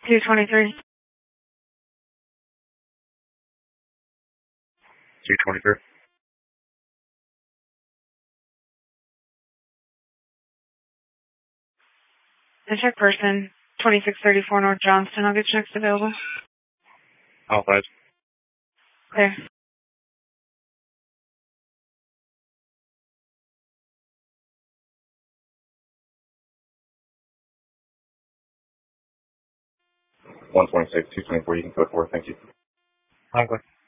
223. 223. The check person, 2634 North Johnston. I'll get you next available. All five. Clear. $126, $224. You can code 4. Thank you. Okay.